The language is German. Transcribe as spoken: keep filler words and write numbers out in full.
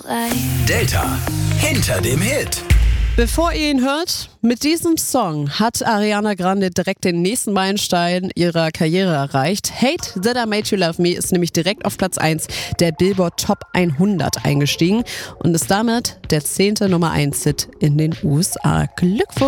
drei. Delta hinter dem Hit. Bevor ihr ihn hört, mit diesem Song hat Ariana Grande direkt den nächsten Meilenstein ihrer Karriere erreicht. Hate That I Made You Love Me ist nämlich direkt auf Platz eins der Billboard Top hundert eingestiegen und ist damit der zehnte Nummer eins Hit in den U S A. Glückwunsch!